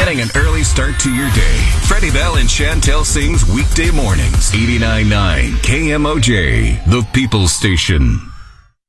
getting an early start to your day. Freddie Bell and Chantel Sings weekday mornings. 89.9 KMOJ, the People's Station.